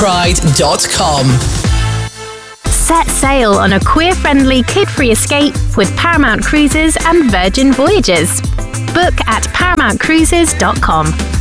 Pride.com. Set sail on a queer-friendly, kid-free escape with Paramount Cruises and Virgin Voyages. Book at ParamountCruises.com.